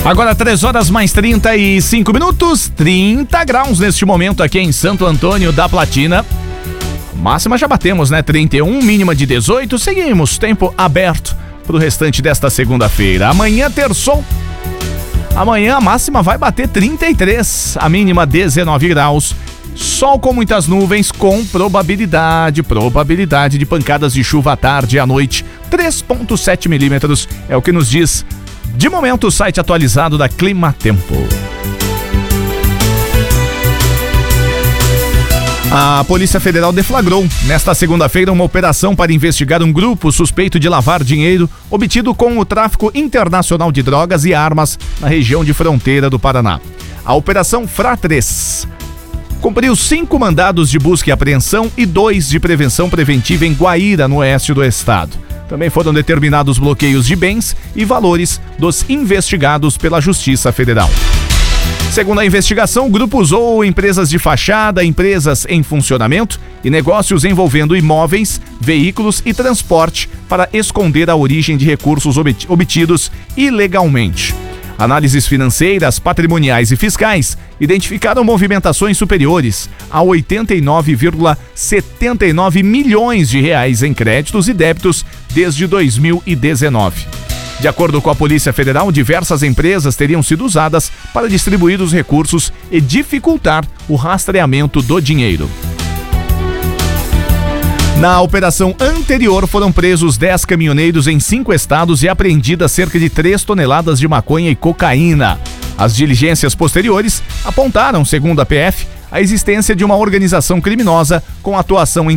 Agora 3h mais 35, 30 graus neste momento aqui em Santo Antônio da Platina. Máxima já batemos, né? 31, mínima de 18. Seguimos, tempo aberto pro restante desta segunda-feira. Amanhã terçou. Amanhã a máxima vai bater 33, a mínima 19 graus. Sol com muitas nuvens, com probabilidade de pancadas de chuva à tarde e à noite. 3,7 milímetros é o que nos diz, de momento, o site atualizado da Climatempo. A Polícia Federal deflagrou, nesta segunda-feira, uma operação para investigar um grupo suspeito de lavar dinheiro obtido com o tráfico internacional de drogas e armas na região de fronteira do Paraná. A Operação FRA 3 cumpriu 5 mandados de busca e apreensão e 2 de prevenção preventiva em Guaíra, no oeste do estado. Também foram determinados bloqueios de bens e valores dos investigados pela Justiça Federal. Segundo a investigação, o grupo usou empresas de fachada, empresas em funcionamento e negócios envolvendo imóveis, veículos e transporte para esconder a origem de recursos obtidos ilegalmente. Análises financeiras, patrimoniais e fiscais identificaram movimentações superiores a 89,79 milhões de reais em créditos e débitos desde 2019. De acordo com a Polícia Federal, diversas empresas teriam sido usadas para distribuir os recursos e dificultar o rastreamento do dinheiro. Na operação anterior, foram presos 10 caminhoneiros em 5 estados e apreendidas cerca de 3 toneladas de maconha e cocaína. As diligências posteriores apontaram, segundo a PF, a existência de uma organização criminosa com atuação em